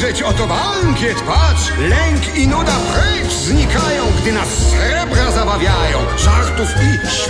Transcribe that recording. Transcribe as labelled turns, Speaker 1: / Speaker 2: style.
Speaker 1: spojrzeć, oto bankiet, patrz! Lęk i nuda precz znikają, gdy nas srebra zabawiają. Żartów i